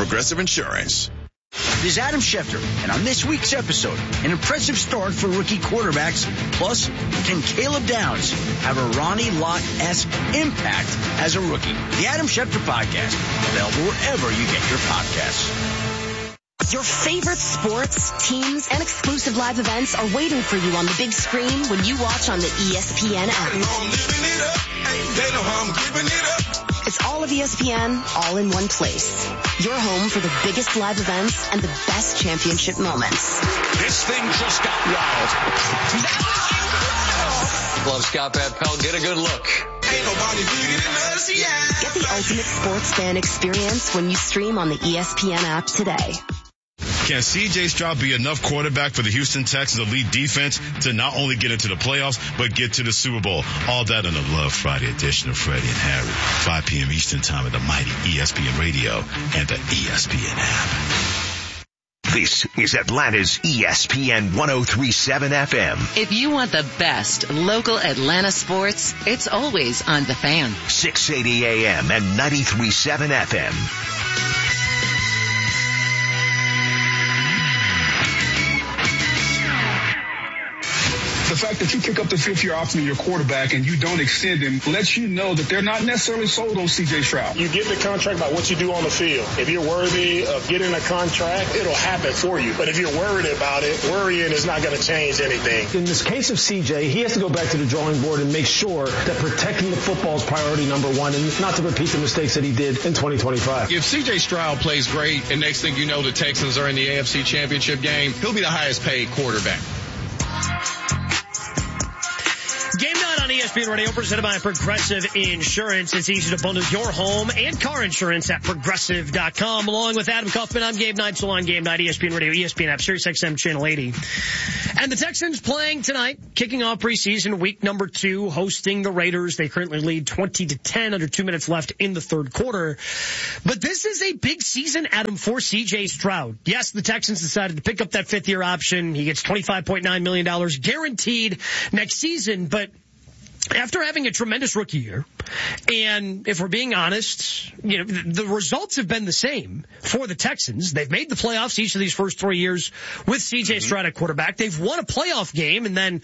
Progressive Insurance. This is Adam Schefter, and on this week's episode, an impressive start for rookie quarterbacks. Plus, can Caleb Downs have a Ronnie Lott-esque impact as a rookie? The Adam Schefter Podcast, available wherever you get your podcasts. Your favorite sports, teams, and exclusive live events are waiting for you on the big screen when you watch on the ESPN app. It's all of ESPN, all in one place. Your home for the biggest live events and the best championship moments. This thing just got wild. Love Scott Van Pelt. Get a good look. Get the ultimate sports fan experience when you stream on the ESPN app today. Can C.J. Stroud be enough quarterback for the Houston Texans' elite defense to not only get into the playoffs, but get to the Super Bowl? All that on the Love Friday edition of Freddie and Harry, 5 p.m. Eastern Time at the mighty ESPN Radio and the ESPN app. This is Atlanta's ESPN 103.7 FM. If you want the best local Atlanta sports, it's always on The Fan. 680 AM and 93.7 FM. The fact that you pick up the fifth-year option in your quarterback and you don't extend him lets you know that they're not necessarily sold on C.J. Stroud. You get the contract by what you do on the field. If you're worthy of getting a contract, it'll happen for you. But if you're worried about it, worrying is not going to change anything. In this case of C.J., he has to go back to the drawing board and make sure that protecting the football is priority number one and not to repeat the mistakes that he did in 2025. If C.J. Stroud plays great and next thing you know the Texans are in the AFC Championship game, he'll be the highest paid quarterback. Game night on ESPN Radio, presented by Progressive Insurance. It's easy to bundle your home and car insurance at Progressive.com. Along with Adam Kaufman, I'm Gabe Knight. Still on Game Night, ESPN Radio, ESPN app, Sirius XM Channel 80. And the Texans playing tonight, kicking off preseason week number 2, hosting the Raiders. They currently lead 20-10, under 2 minutes left in the third quarter. But this is a big season, Adam, for C.J. Stroud. Yes, the Texans decided to pick up that fifth-year option. He gets $25.9 million guaranteed next season, but after having a tremendous rookie year, and if we're being honest, you know, the results have been the same for the Texans. They've made the playoffs each of these first 3 years with C.J. Stroud at quarterback. They've won a playoff game and then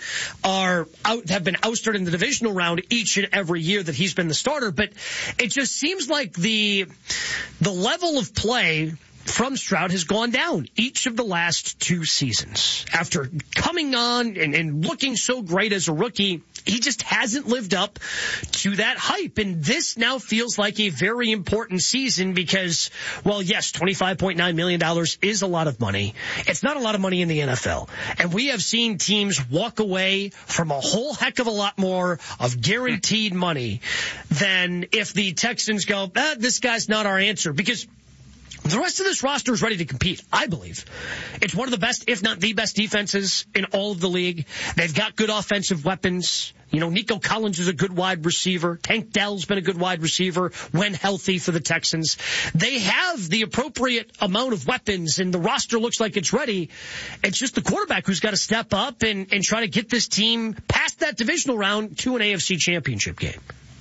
have been ousted in the divisional round each and every year that he's been the starter. But it just seems like the level of play from Stroud has gone down each of the last 2 seasons. After coming on and looking so great as a rookie, he just hasn't lived up to that hype. And this now feels like a very important season because, well, yes, $25.9 million is a lot of money. It's not a lot of money in the NFL. And we have seen teams walk away from a whole heck of a lot more of guaranteed money than if the Texans go, this guy's not our answer. Because the rest of this roster is ready to compete, I believe. It's one of the best, if not the best, defenses in all of the league. They've got good offensive weapons. You know, Nico Collins is a good wide receiver. Tank Dell's been a good wide receiver when healthy for the Texans. They have the appropriate amount of weapons, and the roster looks like it's ready. It's just the quarterback who's got to step up and try to get this team past that divisional round to an AFC championship game.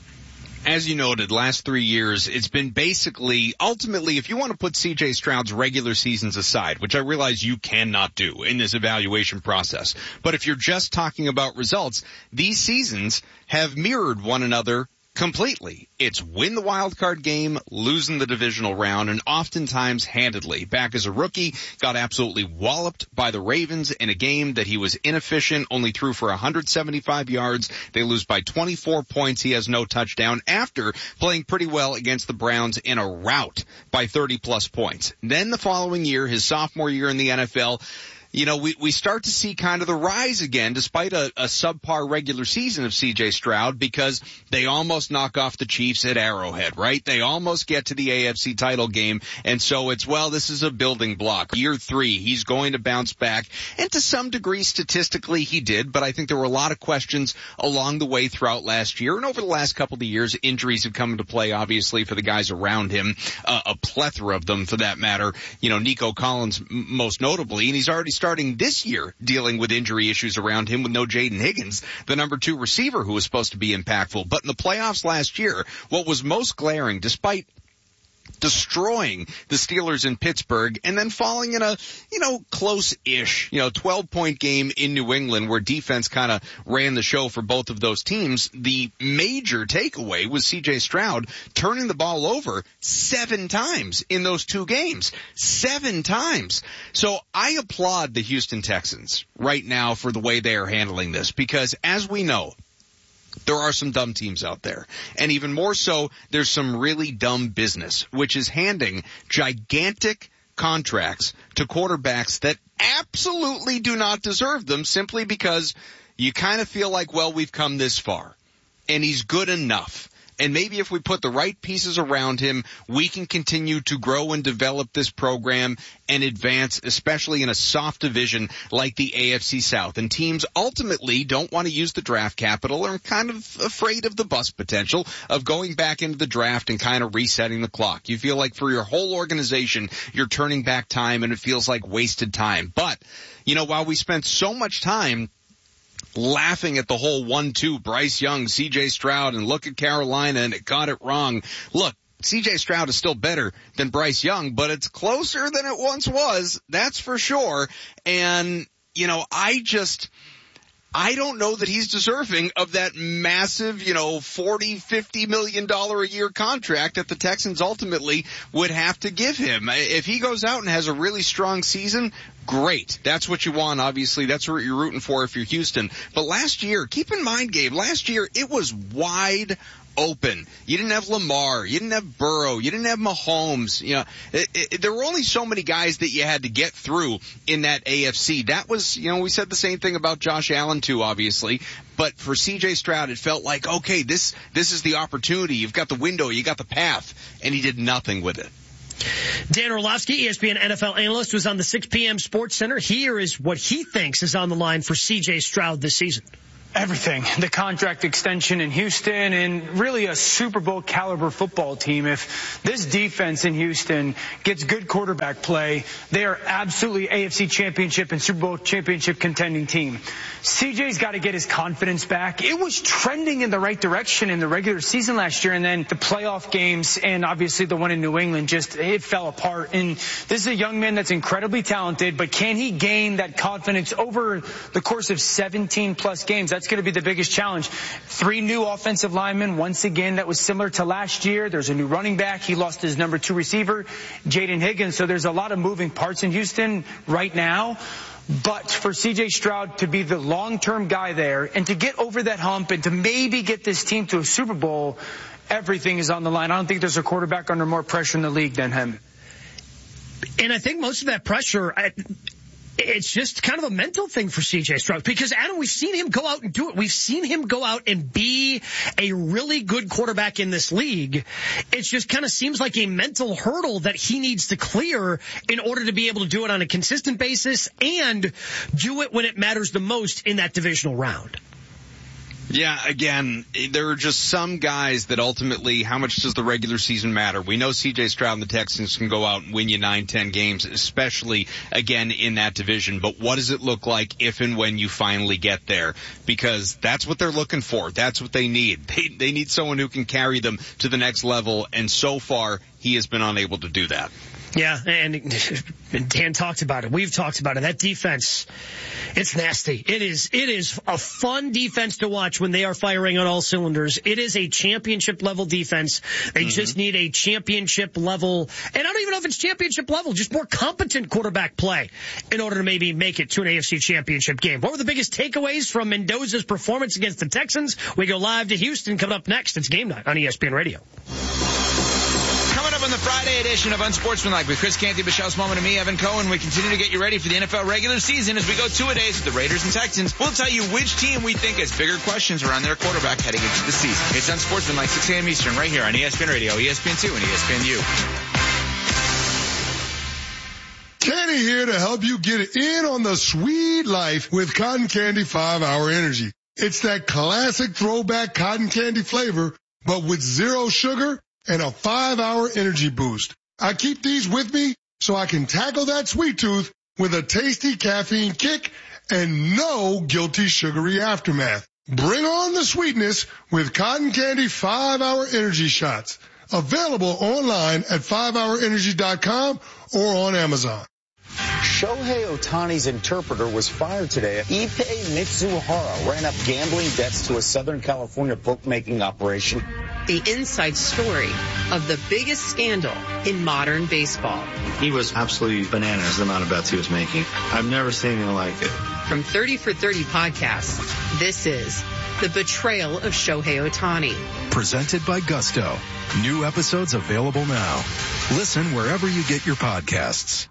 As you noted, last 3 years, it's been basically, ultimately, if you want to put C.J. Stroud's regular seasons aside, which I realize you cannot do in this evaluation process, but if you're just talking about results, these seasons have mirrored one another completely. It's win the wild card game, losing the divisional round, and oftentimes handedly. Back as a rookie, got absolutely walloped by the Ravens in a game that he was inefficient, only threw for 175 yards. They lose by 24 points. He has no touchdown after playing pretty well against the Browns in a rout by 30-plus points. Then the following year, his sophomore year in the NFL, you know, we start to see kind of the rise again, despite a subpar regular season of C.J. Stroud, because they almost knock off the Chiefs at Arrowhead, right? They almost get to the AFC title game, and so it's, well, this is a building block. Year 3, he's going to bounce back, and to some degree, statistically, he did, but I think there were a lot of questions along the way throughout last year, and over the last couple of years, injuries have come into play, obviously, for the guys around him, a plethora of them, for that matter. You know, Nico Collins most notably, and he's already starting this year dealing with injury issues around him with no Jaden Higgins, the number 2 receiver who was supposed to be impactful. But in the playoffs last year, what was most glaring, despite destroying the Steelers in Pittsburgh, and then falling in a, close-ish, 12-point game in New England where defense kind of ran the show for both of those teams. The major takeaway was C.J. Stroud turning the ball over 7 times in those 2 games. 7 times. So I applaud the Houston Texans right now for the way they are handling this, because as we know, there are some dumb teams out there. And even more so, there's some really dumb business, which is handing gigantic contracts to quarterbacks that absolutely do not deserve them, simply because you kind of feel like, well, we've come this far and he's good enough. And maybe if we put the right pieces around him, we can continue to grow and develop this program and advance, especially in a soft division like the AFC South. And teams ultimately don't want to use the draft capital, or are kind of afraid of the bust potential of going back into the draft and kind of resetting the clock. You feel like for your whole organization, you're turning back time, and it feels like wasted time. But, while we spent so much time laughing at the whole 1-2 Bryce Young, C.J. Stroud, and look at Carolina and it got it wrong. Look, C.J. Stroud is still better than Bryce Young, but it's closer than it once was. That's for sure. And, I don't know that he's deserving of that massive, $40-50 million a year contract that the Texans ultimately would have to give him. If he goes out and has a really strong season, great. That's what you want, obviously. That's what you're rooting for if you're Houston. But last year, keep in mind, Gabe, last year it was wide open. You didn't have Lamar. You didn't have Burrow. You didn't have Mahomes. There were only so many guys that you had to get through in that AFC. That was, we said the same thing about Josh Allen too, obviously. But for C.J. Stroud, it felt like, okay, this is the opportunity. You've got the window. You got the path. And he did nothing with it. Dan Orlovsky, ESPN NFL analyst, was on the 6 p.m. Sports Center. Here is what he thinks is on the line for C.J. Stroud this season. Everything. The contract extension in Houston, and really a Super Bowl caliber football team. If this defense in Houston gets good quarterback play, they are absolutely AFC championship and Super Bowl championship contending team. CJ's got to get his confidence back. It was trending in the right direction in the regular season last year, and then the playoff games and obviously the one in New England, it fell apart. And this is a young man that's incredibly talented, but can he gain that confidence over the course of 17 plus games? That's going to be the biggest challenge. 3 new offensive linemen. Once again, that was similar to last year. There's a new running back. He lost his number 2 receiver, Jaden Higgins. So there's a lot of moving parts in Houston right now. But for C.J. Stroud to be the long-term guy there and to get over that hump and to maybe get this team to a Super Bowl, everything is on the line. I don't think there's a quarterback under more pressure in the league than him. And I think most of that pressure, it's just kind of a mental thing for C.J. Stroud, because, Adam, we've seen him go out and do it. We've seen him go out and be a really good quarterback in this league. It just kind of seems like a mental hurdle that he needs to clear in order to be able to do it on a consistent basis and do it when it matters the most in that divisional round. Yeah, again, there are just some guys that ultimately, how much does the regular season matter? We know C.J. Stroud and the Texans can go out and win you 9-10 games, especially, again, in that division. But what does it look like if and when you finally get there? Because that's what they're looking for. That's what they need. They need someone who can carry them to the next level, and so far, he has been unable to do that. Yeah, and Dan talked about it. We've talked about it. That defense, it's nasty. It is a fun defense to watch when they are firing on all cylinders. It is a championship level defense. They just need a championship level, and I don't even know if it's championship level, just more competent quarterback play in order to maybe make it to an AFC championship game. What were the biggest takeaways from Mendoza's performance against the Texans? We go live to Houston. Coming up next, it's Game Night on ESPN Radio. On the Friday edition of Unsportsmanlike with Chris Canty, Michelle Smallman, and me, Evan Cohen, we continue to get you ready for the NFL regular season as we go 2-a-days with the Raiders and Texans. We'll tell you which team we think has bigger questions around their quarterback heading into the season. It's Unsportsmanlike, 6 a.m. Eastern, right here on ESPN Radio, ESPN2, and ESPNU. Kenny here to help you get in on the sweet life with Cotton Candy 5-Hour Energy. It's that classic throwback cotton candy flavor, but with 0 sugar and a 5-hour energy boost. I keep these with me so I can tackle that sweet tooth with a tasty caffeine kick and no guilty sugary aftermath. Bring on the sweetness with Cotton Candy 5-Hour Energy Shots. Available online at 5hourenergy.com or on Amazon. Shohei Ohtani's interpreter was fired today. Ippei Mitsuhara ran up gambling debts to a Southern California bookmaking operation. The inside story of the biggest scandal in modern baseball. He was absolutely bananas, the amount of bets he was making. I've never seen anything like it. From 30 for 30 podcasts, this is The Betrayal of Shohei Ohtani. Presented by Gusto. New episodes available now. Listen wherever you get your podcasts.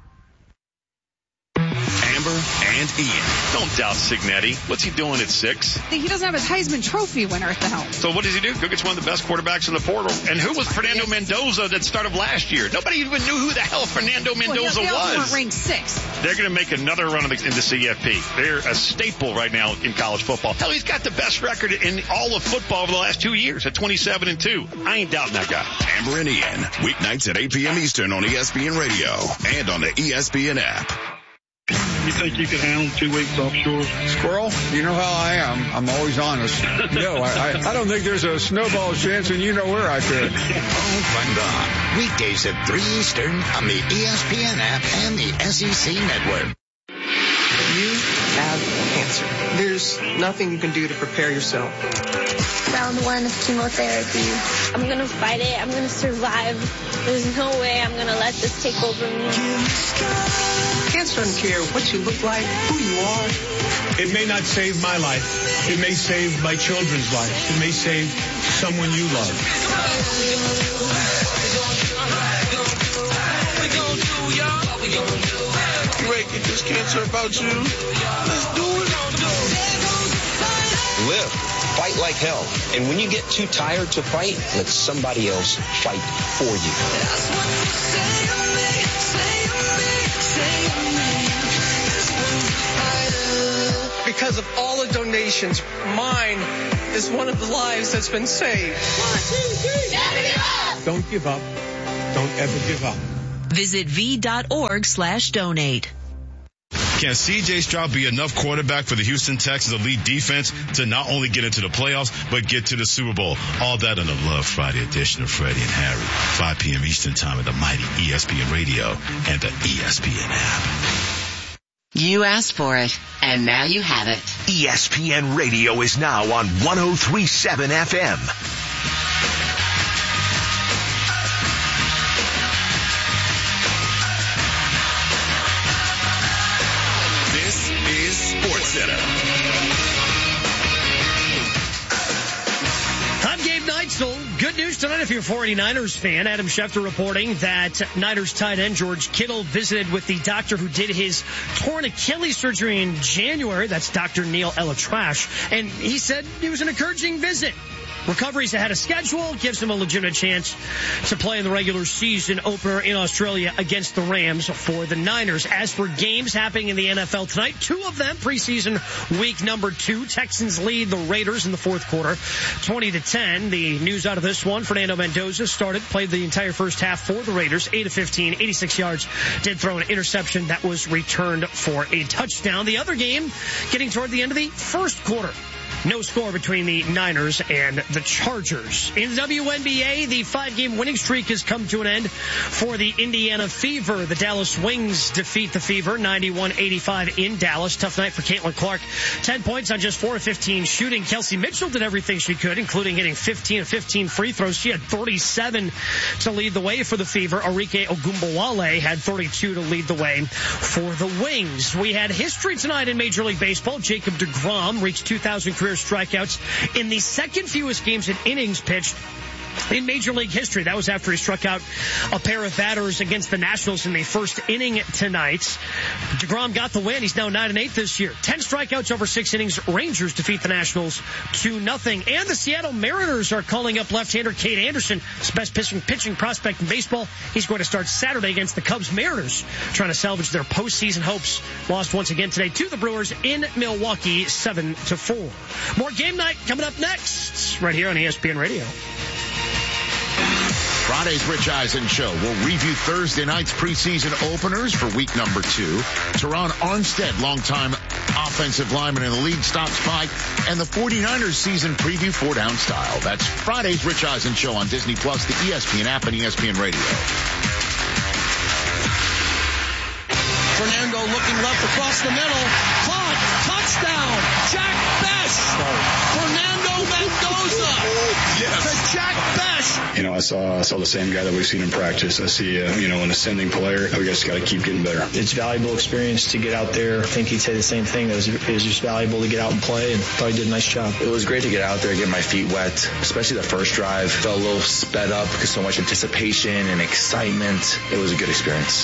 Amber and Ian. Don't doubt Cignetti. What's he doing at 6? He doesn't have a Heisman Trophy winner at the helm. So what does he do? Go get one of the best quarterbacks in the portal. And who was Fernando Mendoza that started last year? Nobody even knew who the hell Fernando Mendoza they also was. weren't ranked 6th. They're going to make another run in the CFP. They're a staple right now in college football. Hell, he's got the best record in all of football over the last 2 years at 27-2. I ain't doubting that guy. Amber and Ian, weeknights at 8 p.m. Eastern on ESPN Radio and on the ESPN app. You think you could handle 2 weeks offshore? Squirrel, you know how I am. I'm always honest. No, I don't think there's a snowball chance, and you know where I could. Fun Gone. Weekdays at 3 Eastern on the ESPN app and the SEC network. You have cancer. There's nothing you can do to prepare yourself. Round 1 of chemotherapy. I'm going to fight it. I'm going to survive. There's no way I'm going to let this take over me. Cancer doesn't care what you look like, who you are. It may not save my life. It may save my children's lives. It may save someone you love. Ray, get this cancer about you. Let's do it. Live. Fight like hell. And when you get too tired to fight, let somebody else fight for you. That's what you say to me, Because of all the donations, mine is one of the lives that's been saved. 1, 2, 3. Never give up. Don't give up. Don't ever give up. Visit v.org/donate. Can C.J. Stroud be enough quarterback for the Houston Texans' elite defense to not only get into the playoffs, but get to the Super Bowl? All that on the Love Friday edition of Freddie and Harry, 5 p.m. Eastern Time at the mighty ESPN Radio and the ESPN app. You asked for it, and now you have it. ESPN Radio is now on 103.7 FM. Center. I'm Gabe Neitzel. Good news tonight if you're a 49ers fan. Adam Schefter reporting that Niners tight end George Kittle visited with the doctor who did his torn Achilles surgery in January. That's Dr. Neil Elatrash. And he said it was an encouraging visit. Recovery's ahead of schedule, gives him a legitimate chance to play in the regular season opener in Australia against the Rams for the Niners. As for games happening in the NFL tonight, 2 of them preseason week number 2. Texans lead the Raiders in the fourth quarter, 20-10. The news out of this one, Fernando Mendoza played the entire first half for the Raiders, 8 of 15, 86 yards, did throw an interception that was returned for a touchdown. The other game getting toward the end of the first quarter. No score between the Niners and the Chargers. In the WNBA, the 5-game winning streak has come to an end for the Indiana Fever. The Dallas Wings defeat the Fever 91-85 in Dallas. Tough night for Caitlin Clark. 10 points on just 4 of 15 shooting. Kelsey Mitchell did everything she could, including hitting 15 of 15 free throws. She had 37 to lead the way for the Fever. Arike Ogunbowale had 32 to lead the way for the Wings. We had history tonight in Major League Baseball. Jacob deGrom reached 2,000 career strikeouts in the second fewest games in innings pitched in Major League history. That was after he struck out a pair of batters against the Nationals in the first inning tonight. deGrom got the win. He's now 9-8 this year. 10 strikeouts over 6 innings. Rangers defeat the Nationals 2-0. And the Seattle Mariners are calling up left-hander Cade Anderson, his best pitching prospect in baseball. He's going to start Saturday against the Cubs. Mariners trying to salvage their postseason hopes. Lost once again today to the Brewers in Milwaukee, 7-4. More game night coming up next, right here on ESPN Radio. Friday's Rich Eisen Show will review Thursday night's preseason openers for week number 2. Teron Armstead, longtime offensive lineman in the league, stops by, and the 49ers season preview 4-down style. That's Friday's Rich Eisen Show on Disney Plus, the ESPN app, and ESPN Radio. Fernando looking left across the middle. Caught. Touchdown. Jack Bech. Fernando Mendoza. Yes. To Jack Bech. You know, I saw the same guy that we've seen in practice. I see, an ascending player. We just got to keep getting better. It's valuable experience to get out there. I think he'd say the same thing. It was just valuable to get out and play, and thought he did a nice job. It was great to get out there, get my feet wet, especially the first drive. Felt a little sped up because so much anticipation and excitement. It was a good experience.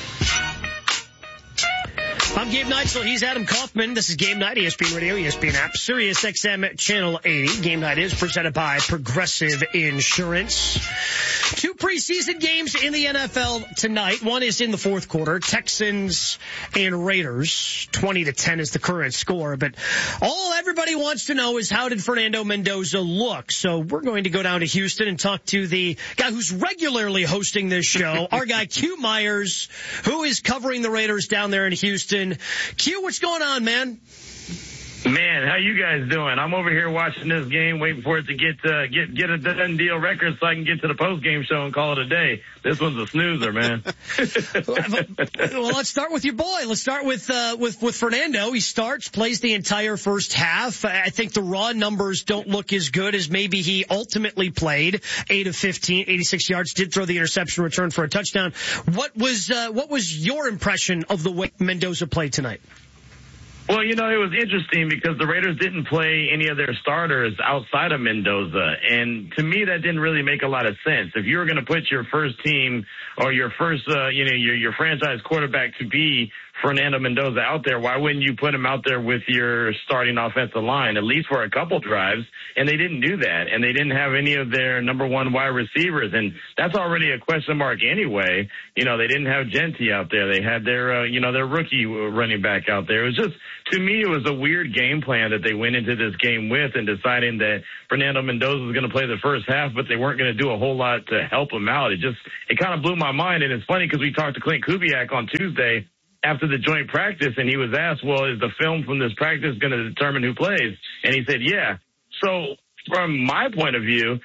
I'm Gabe Neitzel. He's Adam Kaufman. This is Game Night, ESPN Radio, ESPN app, Sirius XM Channel 80. Game Night is presented by Progressive Insurance. 2 preseason games in the NFL tonight. One is in the fourth quarter. Texans and Raiders. 20-10 is the current score. But all everybody wants to know is, how did Fernando Mendoza look? So we're going to go down to Houston and talk to the guy who's regularly hosting this show, our guy Q Myers, who is covering the Raiders down there in Houston. Q, what's going on, man? Man, how you guys doing? I'm over here watching this game, waiting for it to get a done deal record so I can get to the post game show and call it a day. This one's a snoozer, man. Well, let's start with your boy. Let's start with Fernando. He starts, plays the entire first half. I think the raw numbers don't look as good as maybe he ultimately played. 8 of 15, 86 yards. Did throw the interception return for a touchdown. What was your impression of the way Mendoza played tonight? Well, it was interesting because the Raiders didn't play any of their starters outside of Mendoza. And to me, that didn't really make a lot of sense. If you were going to put your first team or your first, your franchise quarterback to be Fernando Mendoza out there, why wouldn't you put him out there with your starting offensive line, at least for a couple drives? And they didn't do that. And they didn't have any of their number one wide receivers. And that's already a question mark anyway. They didn't have Genti out there. They had their rookie running back out there. It was just, to me, it was a weird game plan that they went into this game with, and deciding that Fernando Mendoza was going to play the first half, but they weren't going to do a whole lot to help him out. It kind of blew my mind. And it's funny because we talked to Clint Kubiak on Tuesday after the joint practice, and he was asked, well, is the film from this practice going to determine who plays? And he said, yeah. So from my point of view,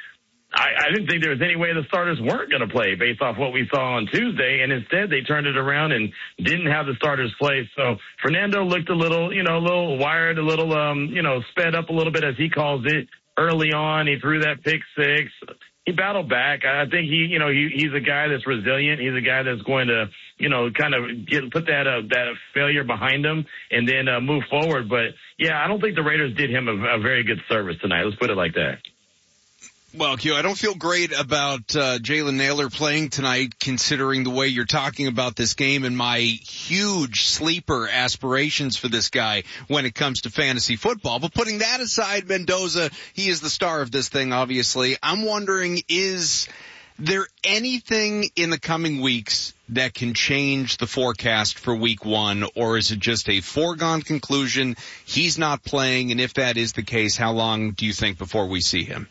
I didn't think there was any way the starters weren't going to play based off what we saw on Tuesday, and instead they turned it around and didn't have the starters play. So Fernando looked a little wired, a little, sped up a little bit, as he calls it, early on. He threw that pick six. He battled back. I think he's a guy that's resilient. He's a guy that's going to, kind of put that failure behind him and then move forward. But yeah, I don't think the Raiders did him a very good service tonight. Let's put it like that. Well, Q, I don't feel great about Jalen Nailor playing tonight, considering the way you're talking about this game and my huge sleeper aspirations for this guy when it comes to fantasy football. But putting that aside, Mendoza, he is the star of this thing, obviously. I'm wondering, is there anything in the coming weeks that can change the forecast for week one, or is it just a foregone conclusion? He's not playing, and if that is the case, how long do you think before we see him?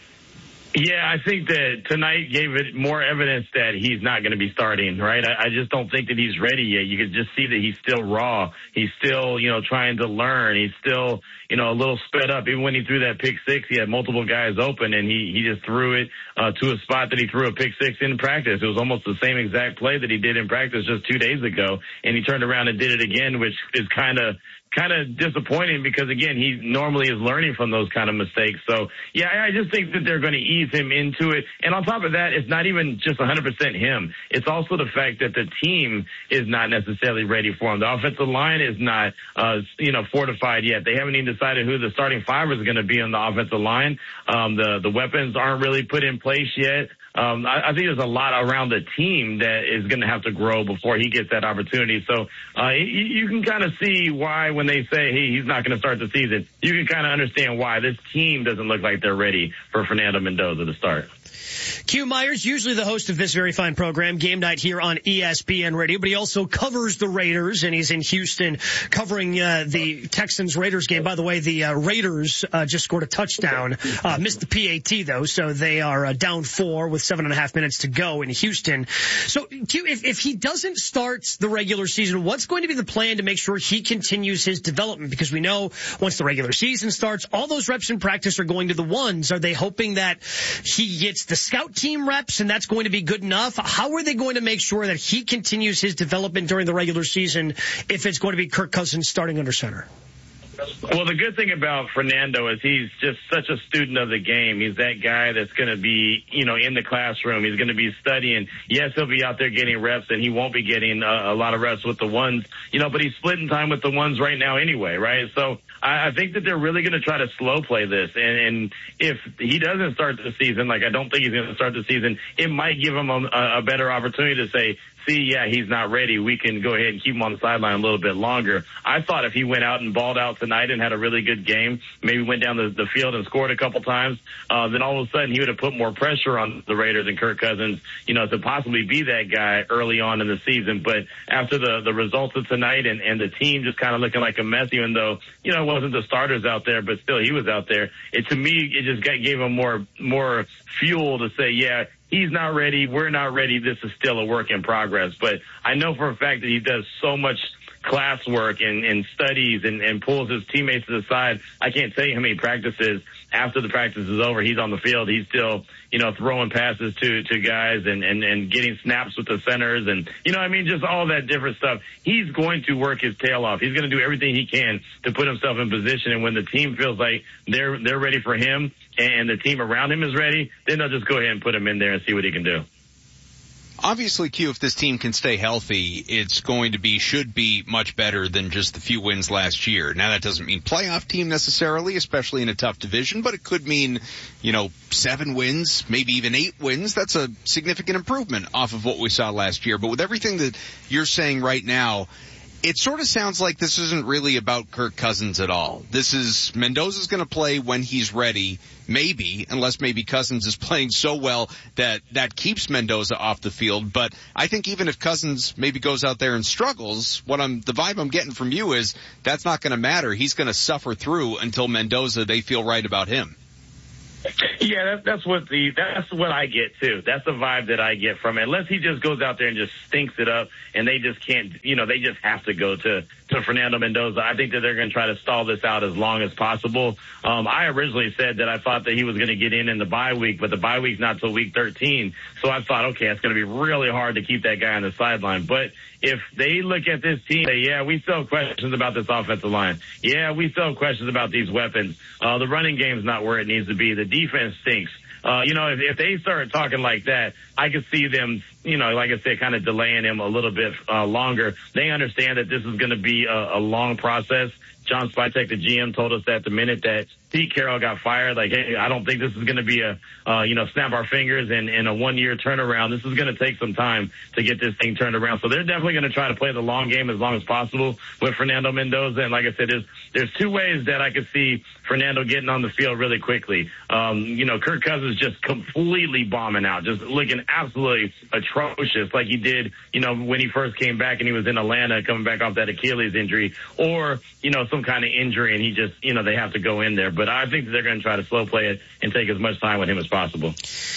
Yeah, I think that tonight gave it more evidence that he's not going to be starting, right? I just don't think that he's ready yet. You could just see that he's still raw. He's still, trying to learn. He's still, a little sped up. Even when he threw that pick six, he had multiple guys open, and he just threw it to a spot that he threw a pick six in practice. It was almost the same exact play that he did in practice just 2 days ago, and he turned around and did it again, which is kind of disappointing because, again, he normally is learning from those kind of mistakes. So, yeah, I just think that they're going to ease him into it. And on top of that, it's not even just 100% him. It's also the fact that the team is not necessarily ready for him. The offensive line is not, fortified yet. They haven't even decided who the starting five is going to be on the offensive line. The weapons aren't really put in place yet. I think there's a lot around the team that is going to have to grow before he gets that opportunity. So you can kind of see why when they say, hey, he's not going to start the season, you can kind of understand why this team doesn't look like they're ready for Fernando Mendoza to start. Q Myers, usually the host of this very fine program, Game Night here on ESPN Radio, but he also covers the Raiders, and he's in Houston covering the Texans-Raiders game. By the way, the Raiders just scored a touchdown, missed the PAT, though, so they are down 4 with 7.5 minutes to go in Houston. So, Q, if he doesn't start the regular season, what's going to be the plan to make sure he continues his development? Because we know once the regular season starts, all those reps in practice are going to the ones. Are they hoping that he gets the scout team reps and that's going to be good enough? How are they going to make sure that he continues his development during the regular season if it's going to be Kirk Cousins starting under center? Well, the good thing about Fernando is he's just such a student of the game. He's that guy that's going to be, in the classroom. He's going to be studying. Yes, he'll be out there getting reps, and he won't be getting a lot of reps with the ones, but he's splitting time with the ones right now anyway, right? So I think that they're really going to try to slow play this. And if he doesn't start the season, like I don't think he's going to start the season, it might give him a better opportunity to say, he's not ready. We can go ahead and keep him on the sideline a little bit longer. I thought if he went out and balled out tonight and had a really good game, maybe went down the field and scored a couple times, then all of a sudden he would have put more pressure on the Raiders and Kirk Cousins, to possibly be that guy early on in the season. But after the results of tonight and the team just kind of looking like a mess, even though, it wasn't the starters out there, but still he was out there. To me, it just gave him more fuel to say, he's not ready. We're not ready. This is still a work in progress. But I know for a fact that he does so much classwork and studies and pulls his teammates to the side. I can't tell you how many practices after the practice is over, he's on the field. He's still, throwing passes to guys and getting snaps with the centers and, just all that different stuff. He's going to work his tail off. He's going to do everything he can to put himself in position. And when the team feels like they're ready for him and the team around him is ready, then they'll just go ahead and put him in there and see what he can do. Obviously, Q, if this team can stay healthy, should be much better than just the few wins last year. Now, that doesn't mean playoff team necessarily, especially in a tough division, but it could mean, 7 wins, maybe even 8 wins. That's a significant improvement off of what we saw last year. But with everything that you're saying right now, it sort of sounds like this isn't really about Kirk Cousins at all. Mendoza's going to play when he's ready, maybe, unless maybe Cousins is playing so well that keeps Mendoza off the field. But I think even if Cousins maybe goes out there and struggles, the vibe I'm getting from you is that's not going to matter. He's going to suffer through until Mendoza, they feel right about him. Yeah, that's what I get too. That's the vibe that I get from it. Unless he just goes out there and just stinks it up and they just can't, they just have to go to Fernando Mendoza. I think that they're going to try to stall this out as long as possible. I originally said that I thought that he was going to get in the bye week, but the bye week's not till week 13. So I thought, okay, it's going to be really hard to keep that guy on the sideline. But if they look at this team, say, we still have questions about this offensive line. Yeah, we still have questions about these weapons. The running game's not where it needs to be. The defense stinks. If they start talking like that, I could see them, like I said, kind of delaying him a little bit longer. They understand that this is going to be a long process. John Spytek, the GM, told us that the minute that Pete Carroll got fired, like, hey, I don't think this is going to be snap our fingers and a 1-year turnaround. This is going to take some time to get this thing turned around. So they're definitely going to try to play the long game as long as possible with Fernando Mendoza. And like I said, there's 2 ways that I could see Fernando getting on the field really quickly. Kirk Cousins just completely bombing out, just looking absolutely atrocious like he did, when he first came back and he was in Atlanta coming back off that Achilles injury, or, some kind of injury and he just, they have to go in there. But I think that they're going to try to slow play it and take as much time with him as possible.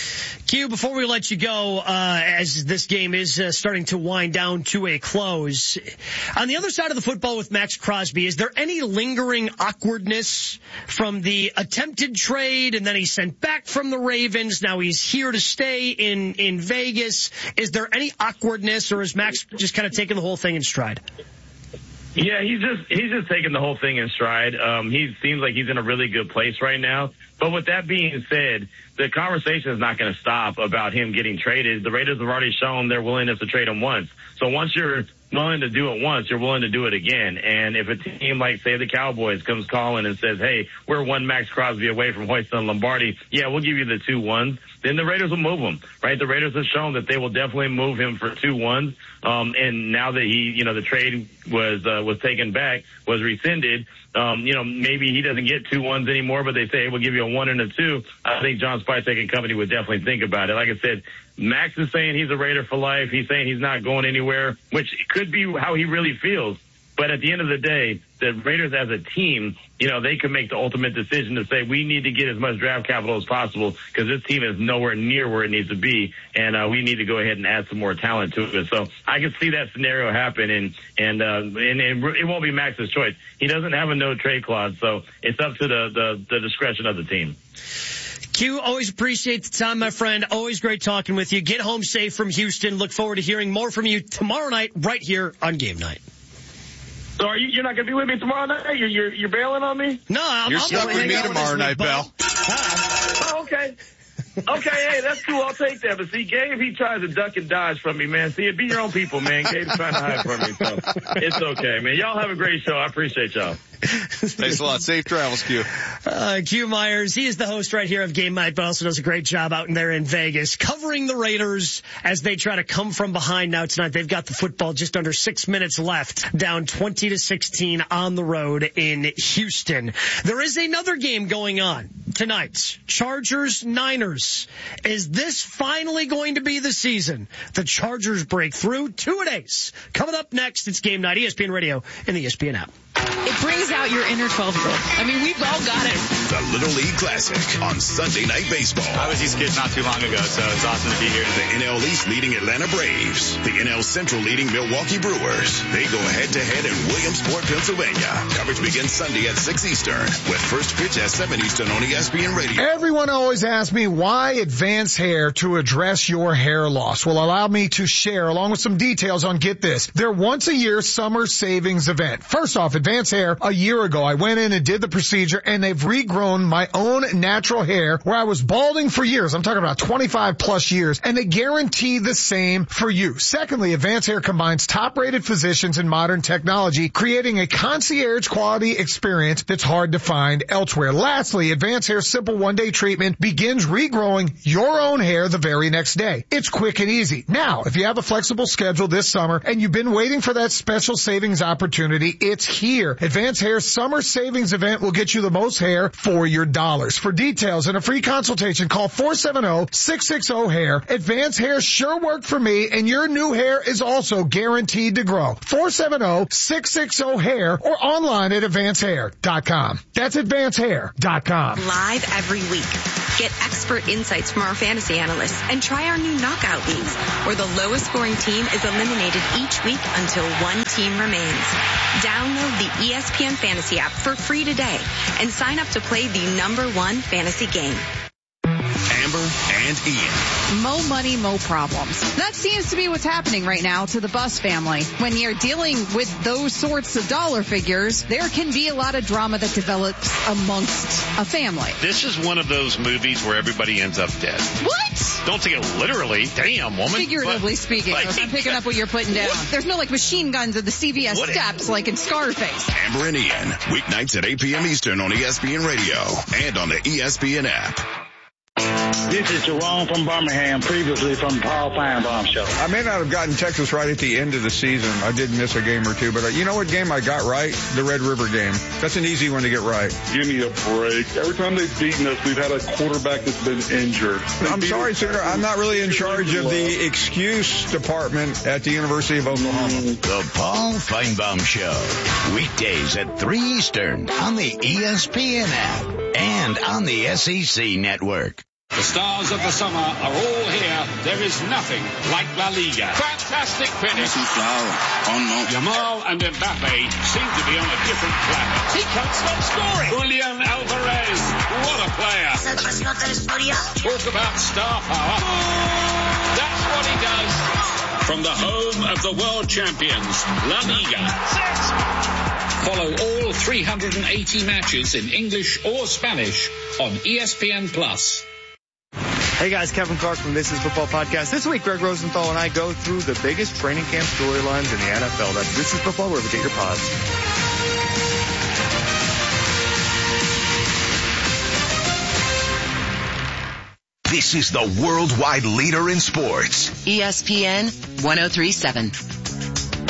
Q, before we let you go, as this game is starting to wind down to a close, on the other side of the football with Max Crosby, is there any lingering awkwardness from the attempted trade and then he's sent back from the Ravens? Now he's here to stay in Vegas. Is there any awkwardness, or is Max just kind of taking the whole thing in stride? Yeah, he's just taking the whole thing in stride. He seems like he's in a really good place right now. But with that being said, the conversation is not going to stop about him getting traded. The Raiders have already shown their willingness to trade him once. So once you're willing to do it once, you're willing to do it again. And if a team like, say, the Cowboys comes calling and says, hey, we're one Max Crosby away from hoisting Lombardi, yeah, we'll give you the 2 1s, then the Raiders will move him, right? The Raiders have shown that they will definitely move him for 2 1s. And now that the trade was taken back, was rescinded, maybe he doesn't get 2 1s anymore, but they say, hey, we'll give you a 1 and a 2, I think John Spytek and company would definitely think about it. Like I said, Max is saying he's a Raider for life. He's saying he's not going anywhere, which could be how he really feels. But at the end of the day, the Raiders as a team, they can make the ultimate decision to say we need to get as much draft capital as possible because this team is nowhere near where it needs to be, and we need to go ahead and add some more talent to it. So I can see that scenario happen, and it won't be Max's choice. He doesn't have a no trade clause, so it's up to the discretion of the team. Q, always appreciate the time, my friend. Always great talking with you. Get home safe from Houston. Look forward to hearing more from you tomorrow night right here on Game Night. So you're not going to be with me tomorrow night? You're bailing on me? No, you're stuck with me tomorrow night, Bell. Oh, okay. Okay, hey, that's cool. I'll take that. But see, Gabe, he tries to duck and dodge from me, man. See, it be your own people, man. Gabe's trying to hide from me, so it's okay, man. Y'all have a great show. I appreciate y'all. Thanks a lot. Safe travels, Q. Q Myers, he is the host right here of Game Night, but also does a great job out in there in Vegas, covering the Raiders as they try to come from behind now tonight. They've got the football just under 6 minutes left, down 20-16 on the road in Houston. There is another game going on tonight. Chargers-Niners. Is this finally going to be the season? The Chargers break through 2-8. Coming up next, it's Game Night, ESPN Radio and the ESPN app. It brings out your inner 12-year-old. I mean, we've all got it. The Little League Classic on Sunday Night Baseball. I was these kids not too long ago, so it's awesome to be here. The NL East leading Atlanta Braves. The NL Central leading Milwaukee Brewers. They go head-to-head in Williamsport, Pennsylvania. Coverage begins Sunday at 6 Eastern with first pitch at 7 Eastern on ESPN Radio. Everyone always asks me why Advance Hair to address your hair loss. Well, allow me to share along with some details on, get this, their once-a-year summer savings event. First off, Advance Hair, a year ago, I went in and did the procedure, and they've regrown my own natural hair where I was balding for years. I'm talking about 25 plus years, and they guarantee the same for you. Secondly, Advance Hair combines top-rated physicians and modern technology, creating a concierge quality experience that's hard to find elsewhere. Lastly, Advance Hair's simple one-day treatment begins regrowing your own hair the very next day. It's quick and easy. Now, if you have a flexible schedule this summer and you've been waiting for that special savings opportunity, it's here. Advance Hair's summer savings event will get you the most hair for your dollars. For details and a free consultation, call 470-660-HAIR. Advance Hair sure worked for me, and your new hair is also guaranteed to grow. 470-660-HAIR or online at advancehair.com. That's advancehair.com. Live every week. Get expert insights from our fantasy analysts and try our new knockout leagues, where the lowest scoring team is eliminated each week until one team remains. Download the ESPN Fantasy app for free today and sign up to play the #1 fantasy game. Amber and Ian. Mo money, mo problems. That seems to be what's happening right now to the Buss family. When you're dealing with those sorts of dollar figures, there can be a lot of drama that develops amongst a family. This is one of those movies where everybody ends up dead. What? Don't take it literally. Damn, woman. Figuratively speaking. I'm picking up what you're putting down. What? There's no machine guns at the CVS steps like in Scarface. Amber and Ian, weeknights at 8 p.m. Eastern on ESPN Radio and on the ESPN app. This is Jerome from Birmingham, previously from Paul Feinbaum Show. I may not have gotten Texas right at the end of the season. I did miss a game or two, but you know what game I got right? The Red River game. That's an easy one to get right. Give me a break. Every time they've beaten us, we've had a quarterback that's been injured. I'm sorry, Senator. I'm not really in charge of the excuse department at the University of Oklahoma. The Paul Feinbaum Show. Weekdays at 3 Eastern on the ESPN app and on the SEC network. The stars of the summer are all here. There is nothing like La Liga. Fantastic finish. Yamal and Mbappe seem to be on a different planet. He can't stop scoring. Julian Alvarez, what a player. Talk about star power. That's what he does. From the home of the world champions, La Liga. Follow all 380 matches in English or Spanish on ESPN+. Hey guys, Kevin Clark from This Is Football Podcast. This week, Greg Rosenthal and I go through the biggest training camp storylines in the NFL. That's This Is Football, wherever you get your pods. This is the worldwide leader in sports. ESPN 1037.